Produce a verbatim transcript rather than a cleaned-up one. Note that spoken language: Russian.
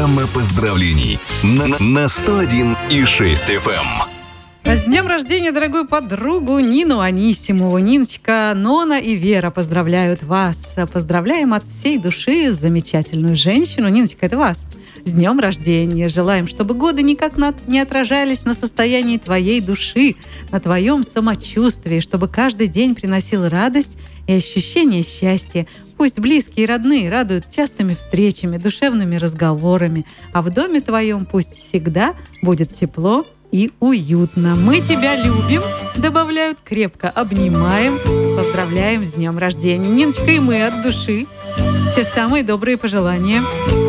Программа поздравлений на, на сто один и шесть эф эм. С днем рождения, дорогую подругу Нину Анисимову. Ниночка, Нона и Вера поздравляют вас. Поздравляем от всей души замечательную женщину. Ниночка, это вас. С днем рождения. Желаем, чтобы годы никак не отражались на состоянии твоей души, на твоем самочувствии, чтобы каждый день приносил радость и ощущение счастья. Пусть близкие и родные радуют частыми встречами, душевными разговорами, а в доме твоем пусть всегда будет тепло и уютно. Мы тебя любим, добавляют, крепко обнимаем, поздравляем с днем рождения. Ниночка, и мы от души. Все самые добрые пожелания.